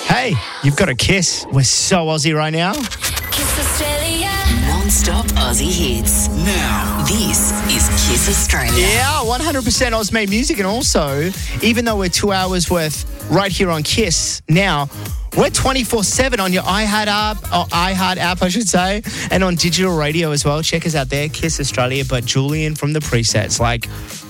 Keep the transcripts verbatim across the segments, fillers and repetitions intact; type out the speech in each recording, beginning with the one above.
Hey, you've got a Kiss. We're so Aussie right now. Kiss Australia. Non-stop Aussie hits. Now, this is Kiss Australia. Yeah, one hundred percent Oz-made music. And also, even though we're two hours worth right here on Kiss now, we're twenty-four seven on your iHeart app, or iHeart app, I should say, and on digital radio as well. Check us out there, Kiss Australia. But Julian from the Presets, like,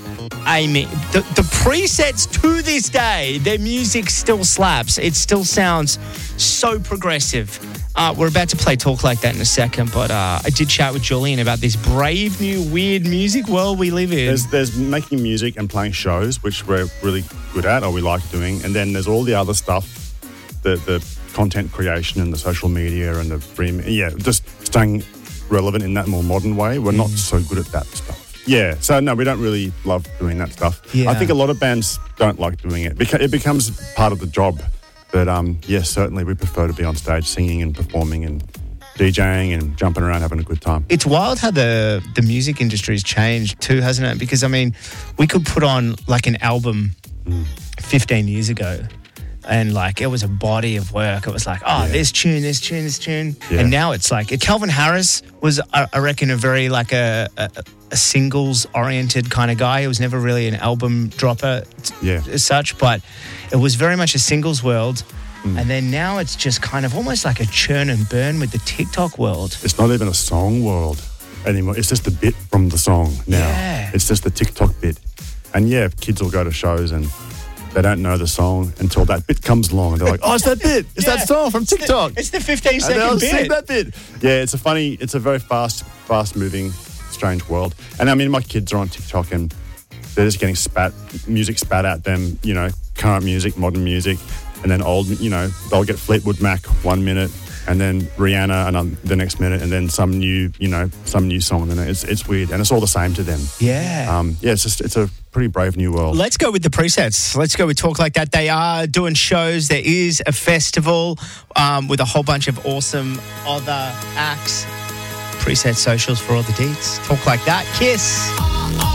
I mean, the, the presets to this day, their music still slaps. It still sounds so progressive. Uh, we're about to play Talk Like That in a second, but uh, I did chat with Julian about this brave new weird music world we live in. There's, there's making music and playing shows, which we're really good at or we like doing. And then there's all the other stuff, the, the content creation and the social media and the free, yeah, just staying relevant in that more modern way. We're not so good at that stuff. Yeah, so no, we don't really love doing that stuff. Yeah. I think a lot of bands don't like doing it. Beca- It becomes part of the job. But um, yes, certainly we prefer to be on stage singing and performing and DJing and jumping around having a good time. It's wild how the, the music industry's changed too, hasn't it? Because, I mean, we could put on like an album mm. fifteen years ago and like it was a body of work. It was like, oh, yeah. this tune, this tune, this tune. Yeah. And now it's like, Calvin Harris was, I, I reckon, a very like a, a, a singles-oriented kind of guy. He was never really an album dropper yeah. as such, but it was very much a singles world. Mm. And then now it's just kind of almost like a churn and burn with the TikTok world. It's not even a song world anymore. It's just a bit from the song now. Yeah. It's just the TikTok bit. And yeah, kids will go to shows and they don't know the song until that bit comes along. And they're like, oh, it's that bit. It's yeah. that song from TikTok. It's the, it's the fifteen second and bit. Sing that bit. Yeah, it's a funny, it's a very fast, fast moving, strange world. And I mean, my kids are on TikTok and they're just getting spat, music spat at them, you know, current music, modern music, and then old, you know, they'll get Fleetwood Mac one minute and then Rihanna another, the next minute and then some new, you know, some new song. And it's it's weird. And it's all the same to them. Yeah. Um, yeah, it's just, it's a pretty brave new world. Let's go with the presets. Let's go with Talk Like That. They are doing shows. There is a festival um, with a whole bunch of awesome other acts. Preset socials for all the deets. Talk Like That. Kiss.